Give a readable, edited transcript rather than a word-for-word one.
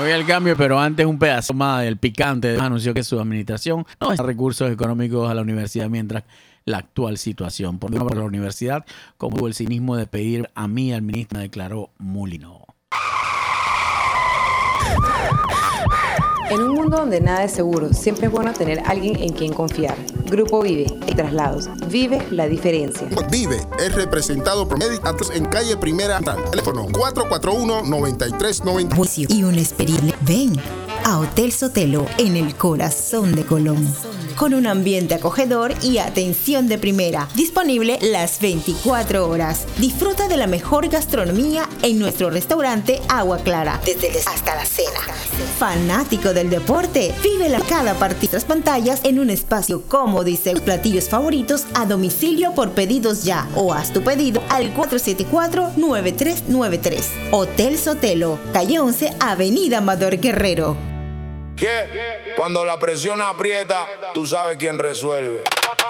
Voy al cambio, pero antes un pedazo más del picante. Anunció que su administración no da recursos económicos a la universidad mientras la actual situación. Por la universidad, como el cinismo de pedir a mí al ministro, declaró Mulino. En un mundo donde nada es seguro, siempre es bueno tener alguien en quien confiar. Grupo Vive y Traslados. Vive la diferencia. Vive es representado por Medicatos en calle Primera, teléfono 441-9390. Y un experiencia. Ven a Hotel Sotelo en el corazón de Colón. Con un ambiente acogedor y atención de primera. Disponible las 24 horas. Disfruta de la mejor gastronomía en nuestro restaurante Agua Clara. Desde hasta la cena. Fanático del deporte. Vive cada partida de las pantallas en un espacio cómodo y seguro. Platillos favoritos a domicilio por pedidos ya. O haz tu pedido al 474-9393. Hotel Sotelo. Calle 11, Avenida Amador Guerrero. Que cuando la presión aprieta, tú sabes quién resuelve.